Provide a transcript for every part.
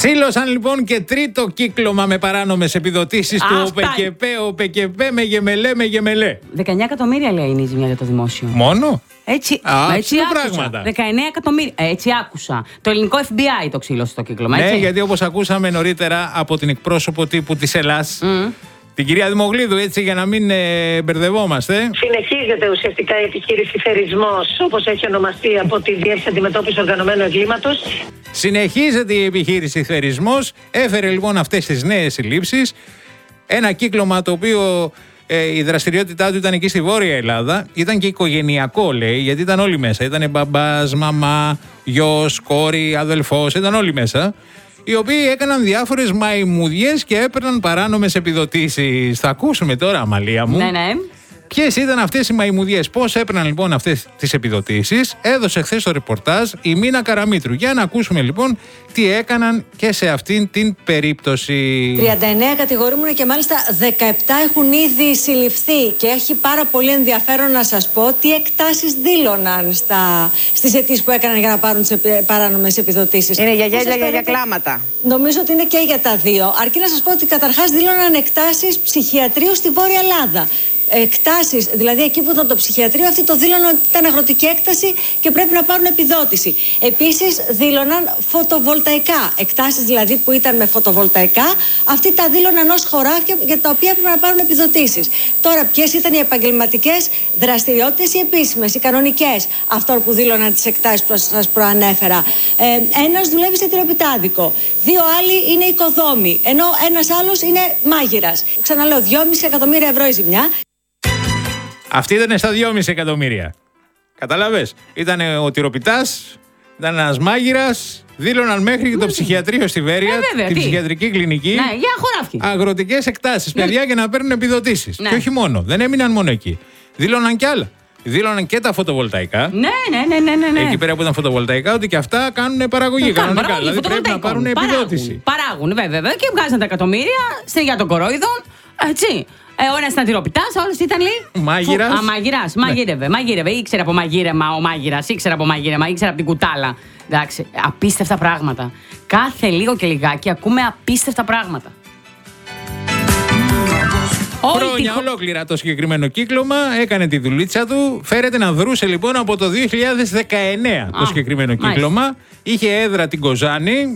Ξύλωσαν λοιπόν και τρίτο κύκλωμα με παράνομες επιδοτήσεις του ΟΠΕΚΕΠΕ με γεμελέ. 19 εκατομμύρια λέει είναι η ζημιά για το δημόσιο. Μόνο? Έτσι πράγματα. 19 εκατομμύρια. Έτσι άκουσα. Το ελληνικό FBI το ξύλωσε το κύκλωμα. Ναι, έτσι. γιατί όπως ακούσαμε νωρίτερα από την εκπρόσωπο τύπου της Ελλάς, την κυρία Δημογλίδου, έτσι για να μην μπερδευόμαστε. Συνεχίζεται ουσιαστικά η επιχείρηση Θερισμός, όπως έχει ονομαστεί από τη Διεύθυνση Αντιμετώπισης Οργανωμένου Εγκλήματος. Συνεχίζεται η επιχείρηση Θερισμός. Έφερε λοιπόν αυτές τις νέες συλλήψεις. Ένα κύκλωμα το οποίο η δραστηριότητά του ήταν εκεί στη Βόρεια Ελλάδα. Ήταν και οικογενειακό, λέει, γιατί ήταν όλοι μέσα. Ήταν μπαμπάς, μαμά, γιος, κόρη, αδελφός, ήταν όλοι μέσα. Οι οποίοι έκαναν διάφορες μαϊμουδιές και έπαιρναν παράνομες επιδοτήσεις. Θα ακούσουμε τώρα, Αμαλία μου. Ναι. Ποιες ήταν αυτές οι μαϊμουδιές, πώς έπαιρναν λοιπόν αυτές τις επιδοτήσεις. Έδωσε χθες το ρεπορτάζ η Μίνα Καραμήτρου. Για να ακούσουμε λοιπόν τι έκαναν και σε αυτήν την περίπτωση. 39 κατηγορούμενοι και μάλιστα 17 έχουν ήδη συλληφθεί. Και έχει πάρα πολύ ενδιαφέρον να σας πω τι εκτάσεις δήλωναν στις αιτήσεις που έκαναν για να πάρουν τις παράνομες επιδοτήσεις. Είναι για γέλια, για κλάματα. Νομίζω ότι είναι και για τα δύο. Αρκεί να σας πω ότι καταρχάς δήλωναν εκτάσεις ψυχιατρίου στη Βόρεια Ελλάδα. Εκτάσεις, δηλαδή εκεί που ήταν το ψυχιατρίο, αυτοί το δήλωναν ότι ήταν αγροτική έκταση και πρέπει να πάρουν επιδότηση. Επίσης δήλωναν φωτοβολταϊκά. Εκτάσεις δηλαδή που ήταν με φωτοβολταϊκά, αυτοί τα δήλωναν ως χωράφια για τα οποία πρέπει να πάρουν επιδοτήσεις. Τώρα, ποιες ήταν οι επαγγελματικές δραστηριότητες, οι επίσημες, οι κανονικές, αυτών που δήλωναν τις εκτάσεις που σας προανέφερα. Ένας δουλεύει σε τυροπιτάδικο. Δύο άλλοι είναι οικοδόμοι. Ενώ ένας άλλος είναι μάγειρας. Ξαναλέω, 2,5 εκατομμύρια ευρώ η ζημιά. Αυτή ήταν στα 2,5 εκατομμύρια. Καταλάβες. Ήταν ο τυροπιτάς, ήταν ένας μάγειρας, δήλωναν μέχρι και το ψυχιατρίο στη Βέρεια, την ψυχιατρική κλινική. Ναι, για χωράφι. Αγροτικές εκτάσεις, παιδιά, για να παίρνουν επιδοτήσεις. Και όχι μόνο. Δεν έμειναν μόνο εκεί. Δήλωναν κι άλλα. Δήλωναν και τα φωτοβολταϊκά. Ναι. Εκεί πέρα που ήταν φωτοβολταϊκά, ότι και αυτά κάνουν παραγωγή κανονικά. Δηλαδή πρέπει να πάρουν επιδότηση. Παράγουν, βέβαια. Και βγάζαν τα εκατομμύρια στην υγεία των κορόιδων. Έτσι. Ο ένας ήταν τυροπιτάς, ο άλλος ήταν λέει. Μάγειρας. Μάγειρας. Μαγείρευε. Ήξερε από μαγείρεμα ο μάγειρας, ήξερε από μαγείρεμα, ήξερε από την κουτάλα. Εντάξει, απίστευτα πράγματα. Κάθε λίγο και λιγάκι ακούμε απίστευτα πράγματα. Χρόνια ολόκληρα το συγκεκριμένο κύκλωμα έκανε τη δουλίτσα του. Φέρεται να δρούσε λοιπόν από το 2019 το συγκεκριμένο κύκλωμα. Είχε έδρα την Κοζάνη.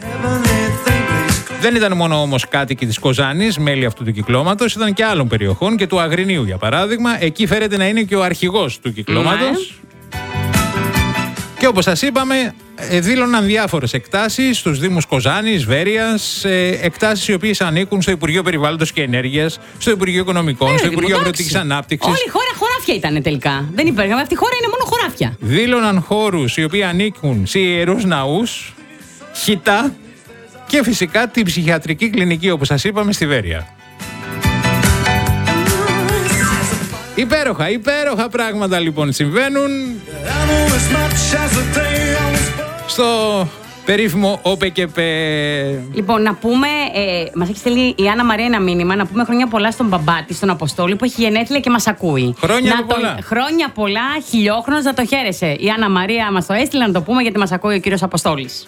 Δεν ήταν μόνο όμως κάτοικοι της Κοζάνης, μέλη αυτού του κυκλώματος, ήταν και άλλων περιοχών και του Αγρινίου για παράδειγμα. Εκεί φέρεται να είναι και ο αρχηγός του κυκλώματος. Και όπως σας είπαμε, δήλωναν διάφορες εκτάσεις στους Δήμους Κοζάνης, Βέρειας, εκτάσεις οι οποίες ανήκουν στο Υπουργείο Περιβάλλοντος και Ενέργειας, στο Υπουργείο Οικονομικών, στο Υπουργείο Αγροτικής Ανάπτυξης. Όλη η χώρα χωράφια ήταν τελικά. Δεν υπήρχε. Αυτή η χώρα είναι μόνο χωράφια. Δήλωναν χώρους οι οποίοι ανήκουν σε ιερούς ναούς, χιτά και φυσικά την ψυχιατρική κλινική, όπως σας είπαμε, στη Βέρεια. Υπέροχα πράγματα λοιπόν συμβαίνουν στο περίφημο ΟΠΕΚΕΠΕ. Λοιπόν, να πούμε, μας έχει στείλει η Άννα Μαρία ένα μήνυμα, να πούμε χρόνια πολλά στον μπαμπά της, τον Αποστόλη, που έχει γενέθλια και μας ακούει. Χρόνια πολλά, χιλιόχρονος, να το χαίρεσαι. Η Άννα Μαρία μας το έστειλε, να το πούμε, γιατί μας ακούει ο κύριος Αποστόλης.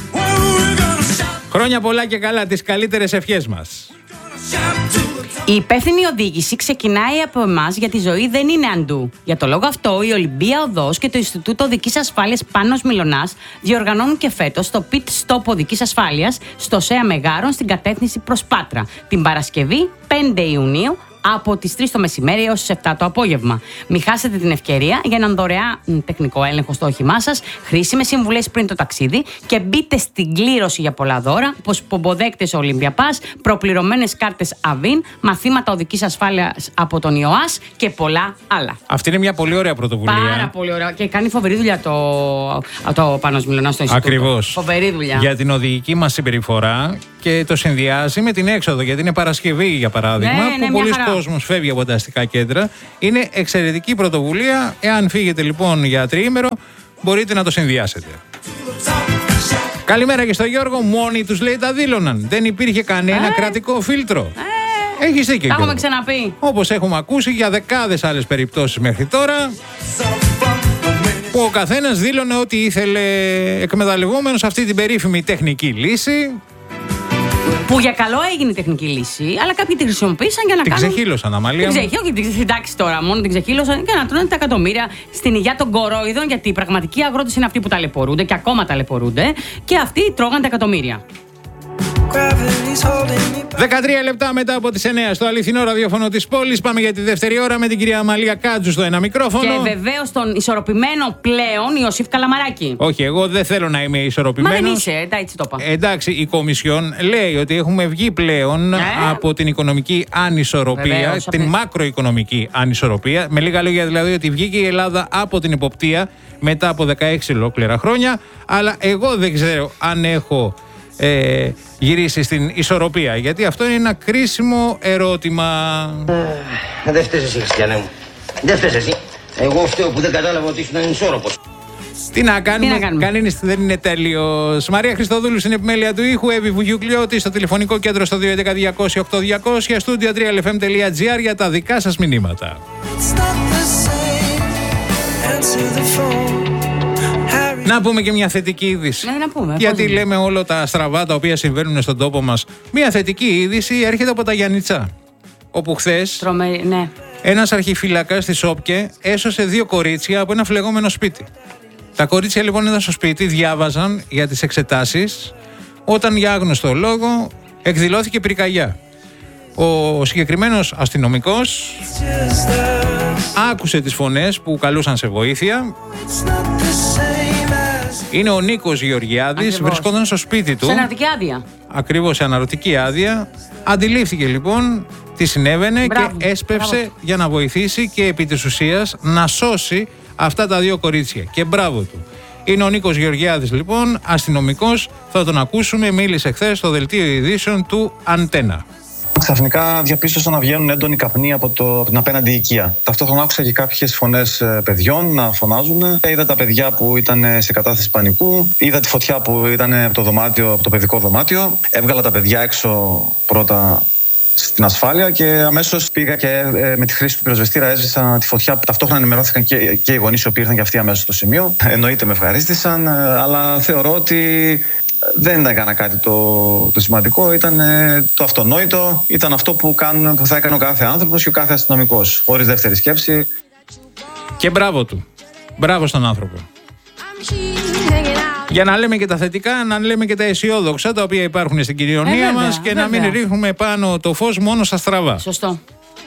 Χρόνια πολλά και καλά, τις καλύτερες ευχές μας. Η υπεύθυνη οδήγηση ξεκινάει από εμάς, γιατί η ζωή δεν είναι αντού. Για το λόγο αυτό, η Ολυμπία Οδός και το Ινστιτούτο Οδικής Ασφάλειας Πάνος Μιλωνάς διοργανώνουν και φέτος το Pit Stop Οδικής Ασφάλειας στο ΣΕΑ Μεγάρων στην κατεύθυνση προς Πάτρα, την Παρασκευή 5 Ιουνίου από τις 3 το μεσημέρι έως τις 7 το απόγευμα. Μην χάσετε την ευκαιρία για έναν δωρεάν τεχνικό έλεγχο στο όχημά σας, χρήσιμες συμβουλές πριν το ταξίδι και μπείτε στην κλήρωση για πολλά δώρα, όπως πομποδέκτες Olympia Pass, προπληρωμένες κάρτες Avin, μαθήματα οδικής ασφάλειας από τον ΙΟΑΣ και πολλά άλλα. Αυτή είναι μια πολύ ωραία πρωτοβουλία. Πάρα πολύ ωραία. Και κάνει φοβερή δουλειά το Πάνος Μιλωνάς στο Ινστιτούτο. Ακριβώς. Φοβερή δουλειά. Για την οδηγική μας συμπεριφορά και το συνδυάζει με την έξοδο. Γιατί είναι Παρασκευή, για παράδειγμα, που πολλοί κόσμος φεύγει από τα αστικά κέντρα. Είναι εξαιρετική πρωτοβουλία. Εάν φύγετε λοιπόν για τριήμερο, μπορείτε να το συνδυάσετε. Καλημέρα και στο Γιώργο. Μόνοι τους, λέει, τα δήλωναν. Δεν υπήρχε κανένα κρατικό φίλτρο. Έχεις δίκιο. Τα έχουμε ξαναπεί. Όπως έχουμε ακούσει για δεκάδες άλλες περιπτώσεις μέχρι τώρα, που που ο καθένας δήλωνε ότι ήθελε, εκμεταλλευόμενος αυτή την περίφημη τεχνική λύση. Που για καλό έγινε η τεχνική λύση, αλλά κάποιοι τη χρησιμοποίησαν για να την κάνουν. Την ξεχύλωσαν, Αμαλία. Εντάξει τώρα, μόνο την ξεχύλωσαν για να τρώνε τα εκατομμύρια στην υγεία των κορόιδων, γιατί οι πραγματικοί αγρότες είναι αυτοί που ταλαιπωρούνται και ακόμα ταλαιπωρούνται, και αυτοί τρώγαν τα εκατομμύρια. 13 λεπτά μετά από τις 9 στο αληθινό ραδιόφωνο της πόλης. Πάμε για τη δεύτερη ώρα με την κυρία Αμαλία Κάτζου στο ένα μικρόφωνο. Και βεβαίως τον ισορροπημένο πλέον Ιωσήφ Καλαμαράκη. Όχι, εγώ δεν θέλω να είμαι ισορροπημένος. Μα δεν είσαι, έτσι το είπα. Εντάξει, η Κομισιόν λέει ότι έχουμε βγει πλέον από την οικονομική ανισορροπία, Βεβαίως, την μακροοικονομική ανισορροπία. Με λίγα λόγια δηλαδή ότι βγήκε η Ελλάδα από την υποπτία μετά από 16 ολόκληρα χρόνια. Αλλά εγώ δεν ξέρω αν έχω γυρίσει στην ισορροπία, γιατί αυτό είναι ένα κρίσιμο ερώτημα. Δεν φταίς εσύ, Χριστιανέ μου. Δεν φταίς εσύ. Εγώ φταίω που δεν κατάλαβα ότι ήσουν ανισόρροπος. Τι να κάνουμε, κανείς δεν είναι τέλειος. Μαρία Χριστοδούλου στην επιμέλεια του ήχου, Εύη Βουγιουκλιώτη στο τηλεφωνικό κέντρο στο 211-200-8200, studio 3lfm.gr για τα δικά σας μηνύματα. Να πούμε και μια θετική είδηση. Ναι, να πούμε. Γιατί λέμε όλα τα στραβά τα οποία συμβαίνουν στον τόπο μας. Μια θετική είδηση έρχεται από τα Γιαννιτσά. Όπου χθες ναι. ένας αρχιφύλακας στη Σόπκε έσωσε 2 κορίτσια από ένα φλεγόμενο σπίτι. Τα κορίτσια λοιπόν ήταν στο σπίτι, διάβαζαν για τις εξετάσεις, όταν για άγνωστο λόγο εκδηλώθηκε πυρκαγιά. Ο συγκεκριμένος αστυνομικός άκουσε τις φωνές που καλούσαν σε βοήθεια. Είναι ο Νίκος Γεωργιάδης. Ακριβώς. Βρισκόταν στο σπίτι του. Σε αναρωτική άδεια. Ακριβώς, σε αναρωτική άδεια. Αντιλήφθηκε λοιπόν τι συνέβαινε. Μπράβο, και έσπευσε για να βοηθήσει και επί της ουσίας να σώσει αυτά τα 2 κορίτσια. Και μπράβο του. Είναι ο Νίκος Γεωργιάδης λοιπόν, αστυνομικός. Θα τον ακούσουμε. Μίλησε χθες στο δελτίο ειδήσεων του Αντένα. Ξαφνικά διαπίστωσα να βγαίνουν έντονοι καπνοί από την απέναντι οικία. Ταυτόχρονα άκουσα και κάποιες φωνές παιδιών να φωνάζουν. Είδα τα παιδιά που ήταν σε κατάσταση πανικού. Είδα τη φωτιά που ήταν από το παιδικό δωμάτιο. Έβγαλα τα παιδιά έξω πρώτα στην ασφάλεια και αμέσως πήγα και με τη χρήση του πυροσβεστήρα έσβησα τη φωτιά. Ταυτόχρονα ενημερώθηκαν και οι γονείς οι οποίοι ήρθαν και αυτοί αμέσως στο σημείο. Εννοείται με ευχαρίστησαν, αλλά θεωρώ ότι δεν έκανα κάτι το σημαντικό, ήταν το αυτονόητο, ήταν αυτό που θα έκανε ο κάθε άνθρωπος και ο κάθε αστυνομικός, χωρίς δεύτερη σκέψη. Και μπράβο του. Μπράβο στον άνθρωπο. Για να λέμε και τα θετικά, να λέμε και τα αισιόδοξα τα οποία υπάρχουν στην κοινωνία μας και να μην ρίχνουμε πάνω το φως μόνο στα στραβά. Σωστό.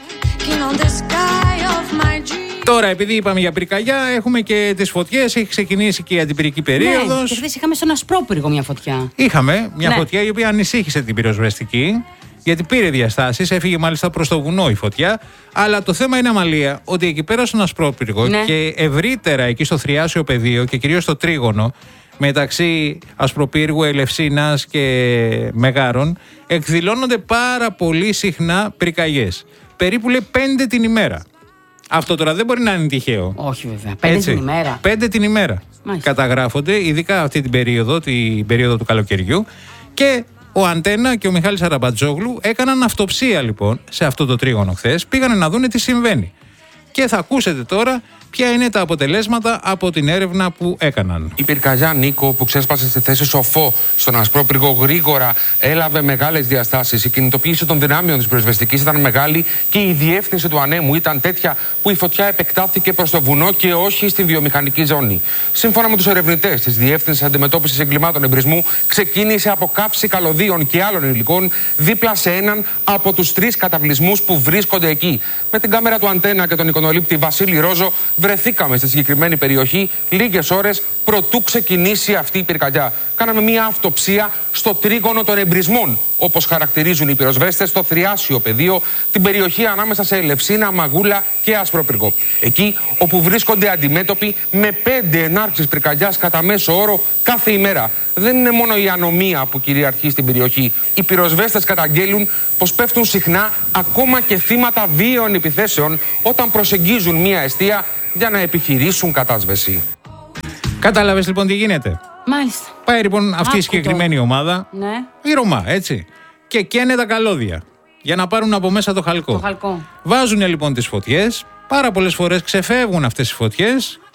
Τώρα, επειδή είπαμε για πυρκαγιά, έχουμε και τις φωτιές. Έχει ξεκινήσει και η αντιπυρική περίοδος. Ναι, και χθες είχαμε στον Ασπρόπυργο μια φωτιά. Είχαμε μια φωτιά η οποία ανησύχησε την πυροσβεστική, γιατί πήρε διαστάσεις, έφυγε μάλιστα προς το βουνό η φωτιά. Αλλά το θέμα είναι, Αμαλία, ότι εκεί πέρα στον Ασπρόπυργο και ευρύτερα εκεί στο Θριάσιο πεδίο και κυρίως στο Τρίγωνο, μεταξύ Ασπροπύργου, Ελευσίνας και Μεγάρων, εκδηλώνονται πάρα πολύ συχνά πυρκαγιές. Περίπου λέει 5 την ημέρα. Αυτό τώρα δεν μπορεί να είναι τυχαίο. Όχι βέβαια. 5 την ημέρα. 5 την ημέρα. Μάλιστα. Καταγράφονται, ειδικά αυτή την περίοδο του καλοκαιριού. Και ο Αντένα και ο Μιχάλης Αραμπατζόγλου έκαναν αυτοψία λοιπόν σε αυτό το τρίγωνο χθες. Πήγανε να δούνε τι συμβαίνει. Και θα ακούσετε τώρα ποια είναι τα αποτελέσματα από την έρευνα που έκαναν. Η πυρκαγιά Νίκο, που ξέσπασε στη θέση Σοφό στον Ασπρόπυργο, γρήγορα έλαβε μεγάλες διαστάσεις. Η κινητοποίηση των δυνάμεων της πυροσβεστικής ήταν μεγάλη και η διεύθυνση του ανέμου ήταν τέτοια που η φωτιά επεκτάθηκε προς το βουνό και όχι στη βιομηχανική ζώνη. Σύμφωνα με τους ερευνητές της Διεύθυνσης Αντιμετώπισης Εγκλημάτων Εμπρισμού, ξεκίνησε από καύση καλωδίων και άλλων υλικών δίπλα σε έναν από τους 3 καταβλισμούς που βρίσκονται εκεί. Με την κάμερα του Αντένα και τον εικονολήπτη Βασίλη Ρόζο, βρεθήκαμε στη συγκεκριμένη περιοχή λίγες ώρες προτού ξεκινήσει αυτή η πυρκαγιά. Κάναμε μια αυτοψία στο τρίγωνο των εμπρισμών, όπως χαρακτηρίζουν οι πυροσβέστες, στο Θριάσιο πεδίο, την περιοχή ανάμεσα σε Ελευσίνα, Μαγούλα και Ασπρόπυργο. Εκεί όπου βρίσκονται αντιμέτωποι με 5 ενάρξεις πυρκαγιάς κατά μέσο όρο κάθε ημέρα. Δεν είναι μόνο η ανομία που κυριαρχεί στην περιοχή. Οι πυροσβέστες καταγγέλουν πως πέφτουν συχνά ακόμα και θύματα βίαιων επιθέσεων όταν προσεγγίζουν μια εστία για να επιχειρήσουν κατάσβεση. Κατάλαβες λοιπόν τι γίνεται. Μάλιστα. Πάει λοιπόν αυτή η συγκεκριμένη ομάδα, η Ρωμά, έτσι, και καίνε τα καλώδια για να πάρουν από μέσα το χαλκό. Το χαλκό. Βάζουν λοιπόν τις φωτιές, πάρα πολλές φορές ξεφεύγουν αυτές οι φωτιές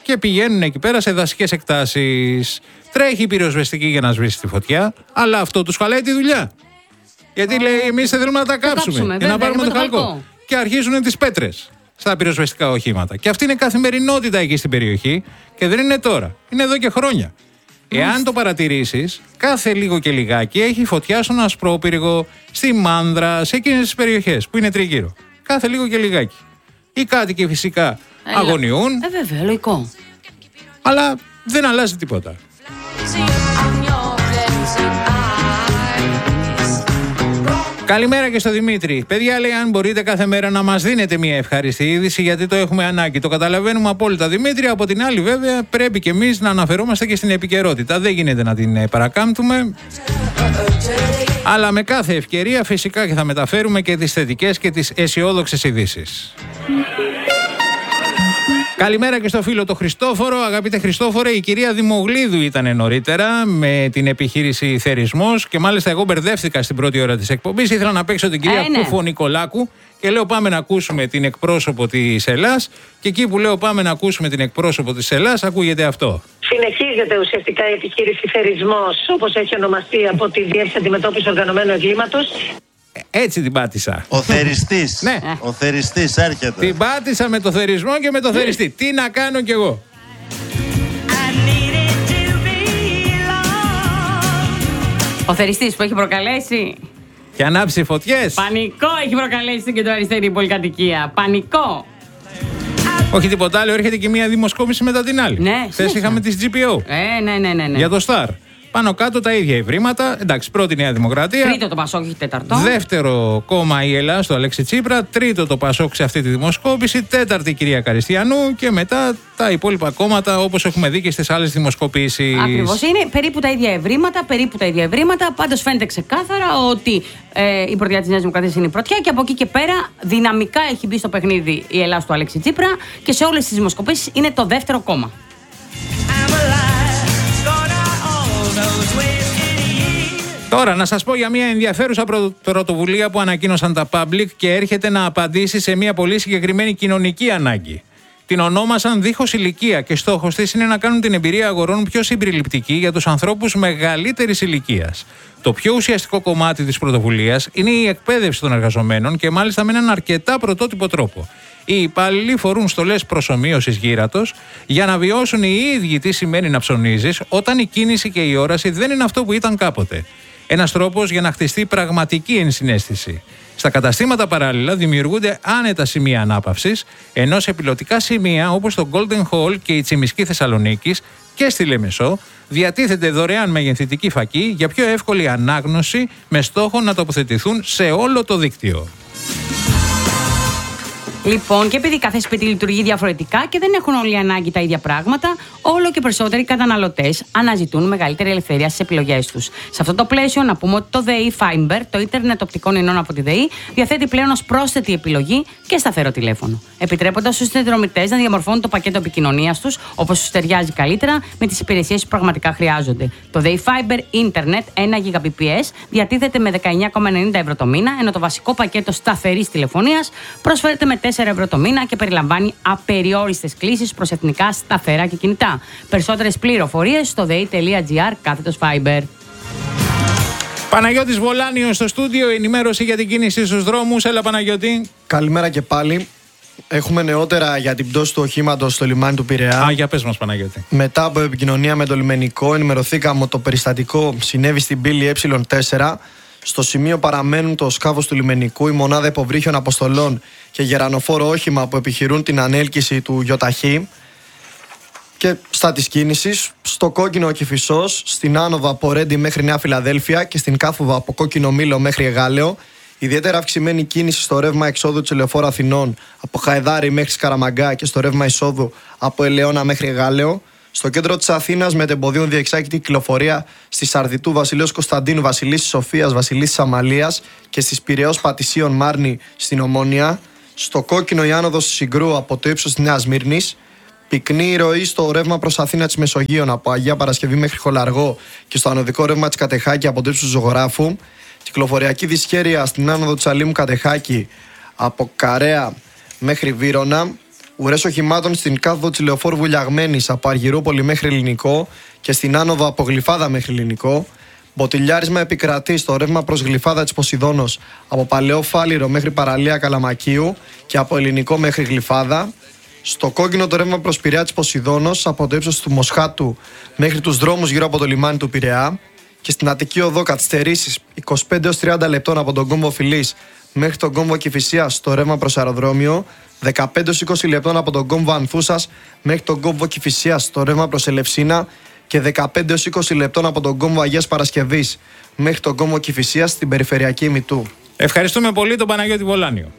και πηγαίνουν εκεί πέρα σε δασικές εκτάσεις. Τρέχει η πυροσβεστική για να σβήσει τη φωτιά, αλλά αυτό τους χαλάει τη δουλειά. Γιατί λέει, εμείς θέλουμε να τα κάψουμε για να πάρουμε το χαλκό. Και αρχίζουν τις πέτρες στα πυροσβεστικά οχήματα. Και αυτή είναι καθημερινότητα εκεί στην περιοχή και δεν είναι τώρα. Είναι εδώ και χρόνια. Εάν το παρατηρήσεις, κάθε λίγο και λιγάκι έχει φωτιά στον Ασπρόπυργο, στη Μάνδρα, σε εκείνες τις περιοχές που είναι τριγύρω. Κάθε λίγο και λιγάκι. Οι κάτοικοι φυσικά αγωνιούν. Βέβαια, λογικό. Αλλά δεν αλλάζει τίποτα. Καλημέρα και στο Δημήτρη. Παιδιά, λέει, αν μπορείτε κάθε μέρα να μας δίνετε μια ευχάριστη είδηση, γιατί το έχουμε ανάγκη. Το καταλαβαίνουμε απόλυτα, Δημήτρη. Από την άλλη, βέβαια, πρέπει και εμείς να αναφερόμαστε και στην επικαιρότητα. Δεν γίνεται να την παρακάμπτουμε. Αλλά με κάθε ευκαιρία, φυσικά, και θα μεταφέρουμε και τις θετικές και τις αισιόδοξες ειδήσεις. Καλημέρα και στο φίλο το Χριστόφορο. Αγαπητέ Χριστόφορε, η κυρία Δημογλίδου ήταν νωρίτερα με την επιχείρηση Θερισμός και μάλιστα εγώ μπερδεύτηκα στην πρώτη ώρα της εκπομπής. Ήθελα να παίξω την κυρία Κούφο Νικολάκου και λέω πάμε να ακούσουμε την εκπρόσωπο της Ελλάς και εκεί που λέω πάμε να ακούσουμε την εκπρόσωπο της Ελλάς ακούγεται αυτό. Συνεχίζεται ουσιαστικά η επιχείρηση Θερισμός, όπως έχει ονομαστεί από τη Διεύθυνση Αντιμετώπισης Οργανωμένου Εγκλήματος. Έτσι την πάτησα. Ο θεριστής. Ναι. Ο θεριστής έρχεται. Την πάτησα με το θερισμό και με το θεριστή. Τι να κάνω κι εγώ. Ο θεριστής που έχει προκαλέσει και ανάψει φωτιές. Πανικό έχει προκαλέσει στην κεντροαριστερή πολυκατοικία. Πανικό. Όχι τίποτα άλλο, έρχεται και μια δημοσκόπηση μετά την άλλη. Ναι, χθες είχαμε τις GPO. Ναι. Για το Star. Πάνω κάτω τα ίδια ευρήματα. Εντάξει, πρώτη Νέα Δημοκρατία. Τρίτο το Πασόκ, όχι τέταρτο. Δεύτερο κόμμα η Ελλάδα στο Αλέξη Τσίπρα. Τρίτο το Πασόκ σε αυτή τη δημοσκόπηση. Τέταρτη η κυρία Καριστιανού. Και μετά τα υπόλοιπα κόμματα όπως έχουμε δει και στις άλλες δημοσκοπήσεις. Ακριβώς. Είναι περίπου τα ίδια ευρήματα. Πάντως φαίνεται ξεκάθαρα ότι η πρωτιά της Νέας Δημοκρατίας είναι η πρωτιά και από εκεί και πέρα δυναμικά έχει μπει στο παιχνίδι η Ελλάδα του Αλέξη Τσίπρα και σε όλες τις δημοσκοπήσεις είναι το δεύτερο κόμμα. Τώρα να σας πω για μια ενδιαφέρουσα πρωτοβουλία που ανακοίνωσαν τα Public και έρχεται να απαντήσει σε μια πολύ συγκεκριμένη κοινωνική ανάγκη. Την ονόμασαν Δίχως Ηλικία και στόχος της είναι να κάνουν την εμπειρία αγορών πιο συμπεριληπτική για τους ανθρώπους μεγαλύτερης ηλικίας. Το πιο ουσιαστικό κομμάτι της πρωτοβουλίας είναι η εκπαίδευση των εργαζομένων και μάλιστα με έναν αρκετά πρωτότυπο τρόπο. Οι υπάλληλοι φορούν στολές προσομοίωσης γύρατος για να βιώσουν οι ίδιοι τι σημαίνει να ψωνίζεις όταν η κίνηση και η όραση δεν είναι αυτό που ήταν κάποτε. Ένας τρόπος για να χτιστεί πραγματική ενσυναίσθηση. Στα καταστήματα παράλληλα δημιουργούνται άνετα σημεία ανάπαυσης, ενώ σε πιλωτικά σημεία όπως το Golden Hall και η Τσιμισκή Θεσσαλονίκης και στη Λεμεσό διατίθεται δωρεάν μεγενθητική φακή για πιο εύκολη ανάγνωση με στόχο να τοποθετηθούν σε όλο το δίκτυο. Λοιπόν, και επειδή κάθε σπίτι λειτουργεί διαφορετικά και δεν έχουν όλοι ανάγκη τα ίδια πράγματα, όλο και περισσότεροι καταναλωτές αναζητούν μεγαλύτερη ελευθερία στις επιλογές τους. Σε αυτό το πλαίσιο, να πούμε ότι το ΔΕΗ Fiber, το ίντερνετ οπτικών ινών από τη ΔΕΗ, διαθέτει πλέον ως πρόσθετη επιλογή και σταθερό τηλέφωνο. Επιτρέποντας στους συνδρομητές να διαμορφώνουν το πακέτο επικοινωνίας τους όπως τους ταιριάζει καλύτερα με τις υπηρεσίες που πραγματικά χρειάζονται. Το ΔΕΗ Fiber Ίντερνετ 1 Gbps διατίθεται με 19,90 ευρώ το μήνα, ενώ το βασικό πακέτο σταθερής τηλεφωνίας προσφέρεται με 4 ευρώ το μήνα και περιλαμβάνει απεριόριστες κλήσεις προς εθνικά σταθερά και κινητά. Περισσότερες πληροφορίες στο dei.gr/Fiber. Παναγιώτης Βολάνιος στο στούντιο, ενημέρωση για την κίνηση στους δρόμους. Έλα Παναγιώτη. Καλημέρα και πάλι. Έχουμε νεότερα για την πτώση του οχήματος στο λιμάνι του Πειραιά. Για πες μας Παναγιώτη. Μετά από επικοινωνία με το λιμενικό ενημερωθήκαμε ότι το περιστατικό συνέβη στην πύλη Ε4. Στο σημείο παραμένουν το σκάφος του λιμενικού, η μονάδα υποβρύχιων αποστολών και γερανοφόρο όχημα που επιχειρούν την ανέλκυση του ΙΟΤΑΧΗ. Και στα της κίνησης, στο Κόκκινο Κηφισός, στην άνοδο από Ρέντι μέχρι Νέα Φιλαδέλφια και στην Κάφοβα από Κόκκινο Μήλο μέχρι Εγάλεο. Ιδιαίτερα αυξημένη κίνηση στο ρεύμα εξόδου της Ελεοφόρου Αθηνών από Χαϊδάρη μέχρι Σκαραμαγκά και στο ρεύμα εισόδου από Ελαιώνα μέχρι Εγάλεο. Στο κέντρο της Αθήνας με τεμποδίων διεξάγεται κυκλοφορία στη Σαρδιτού Βασιλέως Κωνσταντίνου, Βασιλίσσης Σοφίας, Βασιλίσσης Αμαλίας και στις Πειραιώς Πατησίων Μάρνη στην Ομόνια. Στο Κόκκινο η άνοδος της Συγκρού από το ύψος της Νέας Μύρνης. Πυκνή ροή στο ρεύμα προς Αθήνα της Μεσογείων από Αγία Παρασκευή μέχρι Χολαργό και στο ανωδικό ρεύμα της Κατεχάκη από το ύψος του Ζωγράφου. Κυκλοφοριακή δυσχέρεια στην άνοδο της Αλήμου Κατεχάκη από Καρέα μέχρι Βύρωνα. Ουρές οχημάτων στην κάθοδο της Λεωφόρου Βουλιαγμένης από Αργυρούπολη μέχρι Ελληνικό και στην άνοδο από Γλυφάδα μέχρι Ελληνικό. Μποτιλιάρισμα επικρατεί στο ρεύμα προς Γλυφάδα της Ποσειδώνος από Παλαιό Φάληρο μέχρι Παραλία Καλαμακίου και από Ελληνικό μέχρι Γλυφάδα. Στο κόκκινο το ρεύμα προς Πειραιά της Ποσειδώνος από το ύψος του Μοσχάτου μέχρι τους δρόμους γύρω από το λιμάνι του Πειραιά. Και στην Αττική Οδό καθυστερήσεις 25 έως 30 λεπτών από τον κόμβο Φιλής μέχρι τον κόμβο Κηφισίας στο ρεύμα προς αεροδρόμιο. 15 έως 20 λεπτών από τον κόμβο Ανθούσας μέχρι τον κόμβο Κηφισίας στο ρεύμα προς Ελευσίνα. Και 15 έως 20 λεπτών από τον κόμβο Αγίας Παρασκευής μέχρι τον κόμβο Κηφισίας στην περιφερειακή ημιτού. Ευχαριστούμε πολύ τον Παναγιώτη Βολάνιο.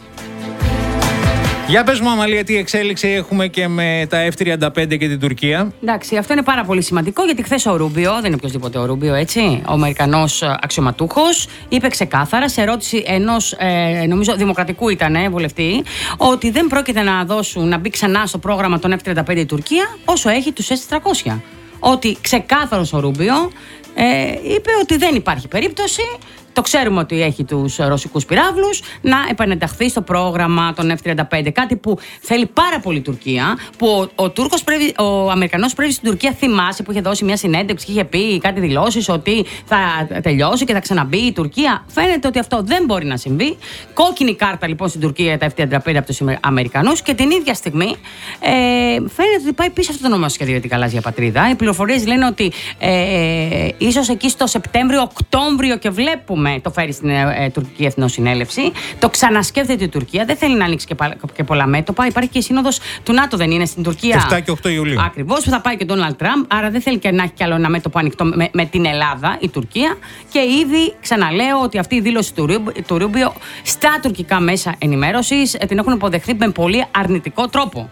Για πες μου, Αμαλία, τι εξέλιξη έχουμε και με τα F-35 και την Τουρκία. Εντάξει, αυτό είναι πάρα πολύ σημαντικό, γιατί χθες ο Ρούμπιο, δεν είναι οποιοδήποτε ο Ρούμπιο, έτσι, ο Αμερικανός αξιωματούχος, είπε ξεκάθαρα σε ερώτηση ενός, νομίζω, δημοκρατικού ήταν βουλευτή, ότι δεν πρόκειται να μπει ξανά στο πρόγραμμα των F-35 η Τουρκία όσο έχει τους S-400. Ότι ξεκάθαρος ο Ρούμπιο είπε ότι δεν υπάρχει περίπτωση. Το ξέρουμε ότι έχει τους ρωσικούς πυράβλους, να επανενταχθεί στο πρόγραμμα των F-35. Κάτι που θέλει πάρα πολύ η Τουρκία. Που ο Αμερικανός πρέσβης στην Τουρκία, θυμάσαι, που είχε δώσει μια συνέντευξη και είχε πει κάτι δηλώσεις ότι θα τελειώσει και θα ξαναμπεί η Τουρκία. Φαίνεται ότι αυτό δεν μπορεί να συμβεί. Κόκκινη κάρτα λοιπόν στην Τουρκία για τα F-35 από τους Αμερικανούς και την ίδια στιγμή φαίνεται ότι πάει πίσω αυτό το νομοσχέδιο για την γαλάζια πατρίδα. Οι πληροφορίες λένε ότι ίσως εκεί στο Σεπτέμβριο-Οκτώβριο, και βλέπουμε το φέρει στην τουρκική εθνοσυνέλευση. Το ξανασκέφτεται η Τουρκία. Δεν θέλει να ανοίξει και πολλά μέτωπα. Υπάρχει και η σύνοδος του ΝΑΤΟ, δεν είναι, στην Τουρκία. 7 και 8 Ιουλίου. Ακριβώς, που θα πάει και ο Ντόναλντ Τραμπ. Άρα δεν θέλει και να έχει κι άλλο ένα μέτωπο ανοιχτό με την Ελλάδα, η Τουρκία. Και ήδη ξαναλέω ότι αυτή η δήλωση του Ρούμπιο στα τουρκικά μέσα ενημέρωσης την έχουν υποδεχθεί με πολύ αρνητικό τρόπο.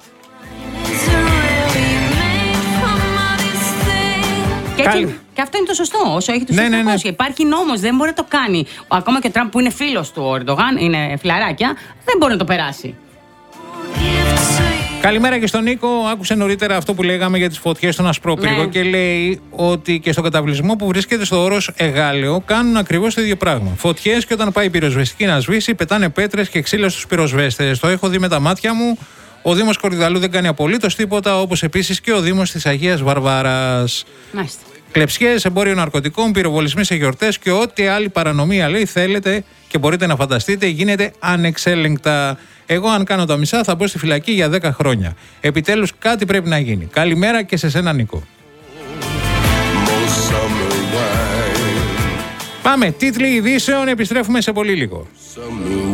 Και αυτό είναι το σωστό. Όσο έχει τους S-400. Υπάρχει νόμος, δεν μπορεί να το κάνει. Ακόμα και ο Τραμπ, που είναι φίλος του Ερντογάν, είναι φιλαράκια, δεν μπορεί να το περάσει. Καλημέρα και στον Νίκο. Άκουσε νωρίτερα αυτό που λέγαμε για τις φωτιές στον Ασπρόπυργο, και λέει ότι και στο καταβλισμό που βρίσκεται στο όρος Εγάλεο κάνουν ακριβώς το ίδιο πράγμα. Φωτιές, και όταν πάει η πυροσβεστική να σβήσει, πετάνε πέτρες και ξύλα στους πυροσβέστες. Το έχω δει με τα μάτια μου. Ο Δήμος Κορυδαλού δεν κάνει απολύτως τίποτα, όπως επίσης και ο Δήμος της Αγίας Βαρβάρας. Μάλιστα. Κλεψιές, εμπόριο ναρκωτικών, πυροβολισμοί σε γιορτές και ό,τι άλλη παρανομία, λέει, θέλετε και μπορείτε να φανταστείτε, γίνεται ανεξέλεγκτα. Εγώ, αν κάνω τα μισά, θα μπω στη φυλακή για 10 χρόνια. Επιτέλους, κάτι πρέπει να γίνει. Καλημέρα και σε σένα, Νίκο. Πάμε, τίτλοι ειδήσεων, επιστρέφουμε σε πολύ λίγο.